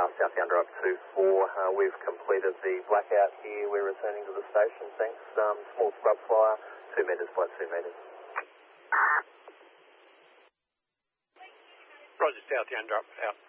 South Yandera up 2-4. We've completed the blackout here. We're returning to the station. Thanks. Small scrub flyer, 2 metres, flight 2 metres. Roger, South Yandera out.